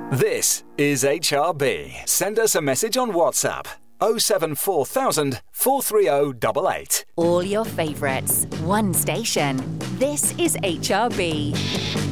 This is HRB. Send us a message on WhatsApp. 074,000 43088. All your favourites, one station. This is HRB.